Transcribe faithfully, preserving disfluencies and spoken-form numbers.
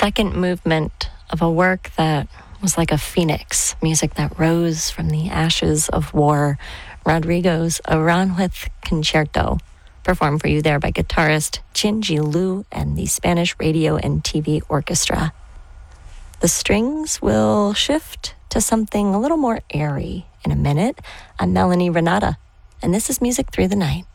second movement of a work that was like a phoenix, music that rose from the ashes of war, Rodrigo's Aranjuez Concerto, performed for you there by guitarist Chinji Liu and the Spanish Radio and T V Orchestra. The strings will shift to something a little more airy in a minute. I'm Melanie Renata, and this is Music Through the Night.